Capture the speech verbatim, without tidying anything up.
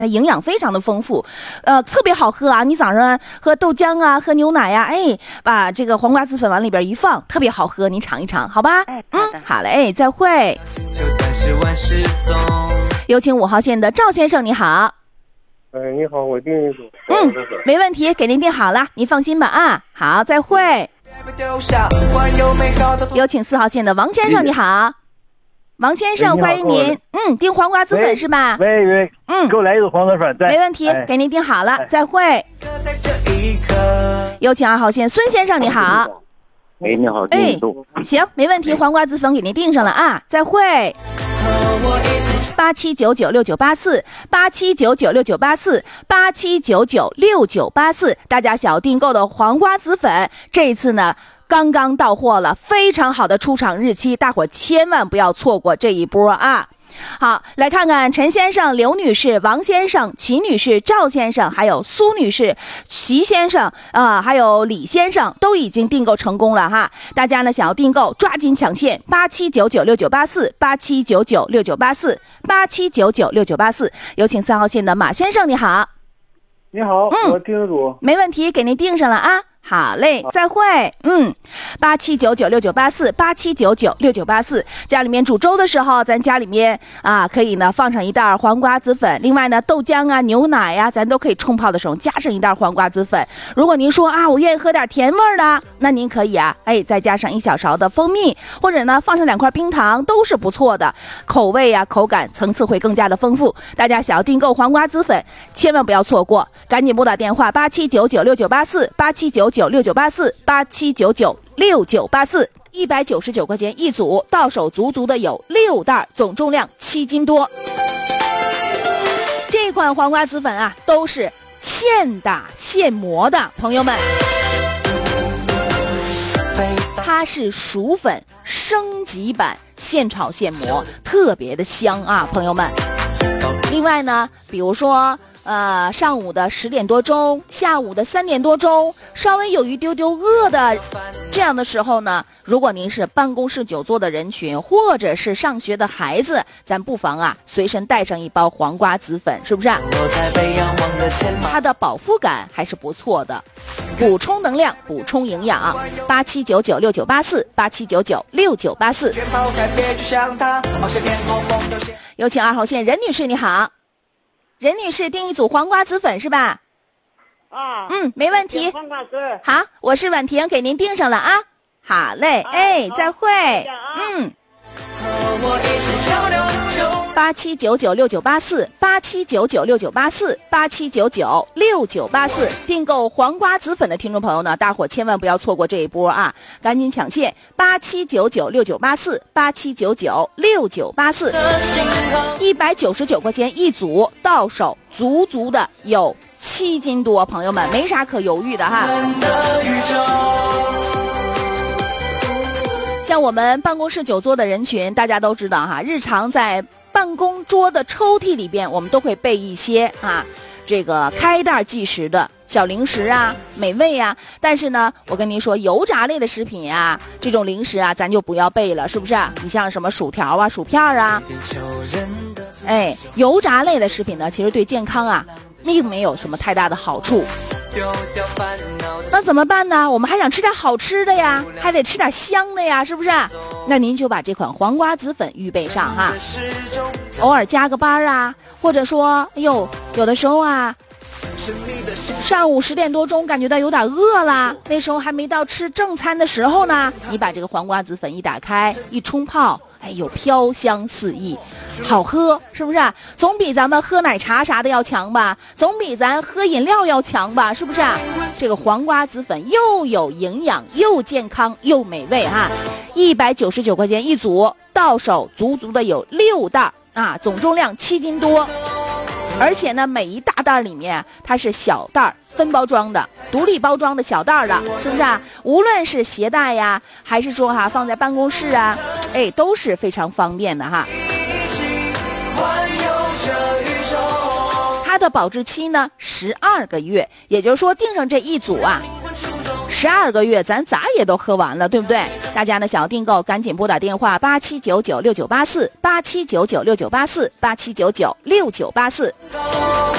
营养非常的丰富，呃，特别好喝啊！你早上喝豆浆啊，喝牛奶呀、啊，哎，把这个黄瓜子粉往里边一放，特别好喝，你尝一尝，好吧？ 哎， 嗯，好嘞，再会。有请五号线的赵先生，你好。 哎，你好，我订一组。 嗯，没问题，给您订好了，您放心吧啊。好，再会。有请四号线的王先生，你好。王先生，欢迎您。嗯，订黄瓜子粉是吧？ 喂喂， 嗯， 给我来一组黄瓜粉。 没问题，哎、给您订好了。哎、再会。有请二号线孙先生，你好。 喂，你好。 哎，行，没问题，黄瓜子粉给您订上了啊。再会。八七九九六九八四，八七九九六九八四，八七九九六九八四，大家想要订购的黄瓜子粉，这一次呢？刚刚到货了，非常好的出厂日期，大伙千万不要错过这一波啊！好，来看看陈先生、刘女士、王先生、齐女士、赵先生，还有苏女士、齐先生啊、呃，还有李先生都已经订购成功了哈！大家呢想要订购，抓紧抢线，八七九九六九八四，八七九九六九八四，八七九九六九八四。有请三号线的马先生，你好。 你好， 嗯， 我订组。 没问题，给您订上了啊。好嘞，再会。嗯，八七九九六九八四，八七九九六九八四。家里面煮粥的时候，咱家里面啊可以呢放上一袋黄瓜子粉。另外呢，豆浆啊、牛奶呀、啊，咱都可以冲泡的时候加上一袋黄瓜子粉。如果您说啊，我愿意喝点甜味的，那您可以啊，哎，再加上一小勺的蜂蜜，或者呢放上两块冰糖，都是不错的。口味啊、口感、层次会更加的丰富。大家想要订购黄瓜子粉，千万不要错过，赶紧拨打电话八七九九六九八四，八七九九六九八四，八七九九六九八四，一百九十九块钱一组，到手足足的有六袋，总重量七斤多。这款黄瓜子粉啊，都是现打现磨的，朋友们，它是薯粉升级版，现炒现磨，特别的香啊，朋友们。另外呢，比如说。呃，上午的十点多钟，下午的三点多钟，稍微有一丢丢饿的这样的时候呢，如果您是办公室久坐的人群，或者是上学的孩子，咱不妨啊随身带上一包黄瓜子粉，是不是、啊？它的饱腹感还是不错的，补充能量，补充营养。八七九九六九八四，八七九九六九八四。有请二号线任女士，你好。任女士订一组黄瓜子粉是吧？ 啊， 嗯，没问题。 黄瓜子。 好，我是婉婷，给您订上了啊。好嘞，啊、哎，再会。嗯。八七九九六九八四，八七九九六九八四，八七九九六九八四。订购黄瓜子粉的听众朋友呢，大伙千万不要错过这一波啊！赶紧抢线，八七九九六九八四，八七九九六九八四。一百九十九块钱一组，到手足足的有七斤多，朋友们没啥可犹豫的哈。像我们办公室久坐的人群，大家都知道哈，日常在办公桌的抽屉里边，我们都会备一些啊，这个开袋即食的小零食啊、美味啊。但是呢，我跟您说，油炸类的食品啊，这种零食啊，咱就不要备了，是不是？你像什么薯条啊、薯片啊，哎，油炸类的食品呢，其实对健康啊，并没有什么太大的好处。那怎么办呢？我们还想吃点好吃的呀，还得吃点香的呀，是不是？那您就把这款黄瓜子粉预备上哈，偶尔加个班啊，或者说，哎呦，有的时候啊，上午十点多钟感觉到有点饿了，那时候还没到吃正餐的时候呢，你把这个黄瓜子粉一打开，一冲泡，哎呦，飘香四溢，好喝，是不是？总比咱们喝奶茶啥的要强吧？总比咱喝饮料要强吧？是不是？这个黄瓜子粉又有营养，又健康，又美味哈！一百九十九块钱一组，到手足足的有六袋啊，总重量七斤多。而且呢，每一大袋里面它是小袋分包装的，独立包装的小袋的，是不是啊？无论是携带呀，还是说哈放在办公室啊，哎，都是非常方便的哈。它的保质期呢十二个月，也就是说订上这一组啊， 十二个月咱咋也都喝完了，对不对？大家呢想要订购，赶紧拨打电话八七九九六九八四八七九九六九八四八七九九六九八四。